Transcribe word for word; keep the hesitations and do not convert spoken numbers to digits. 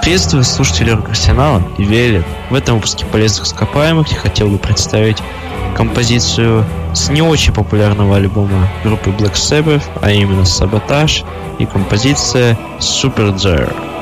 Приветствую слушателей Рок-Арсенала и Велик. В этом выпуске полезных ископаемых я хотел бы представить композицию с не очень популярного альбома группы Black Sabbath, а именно Sabotage, и композиция Super Jar.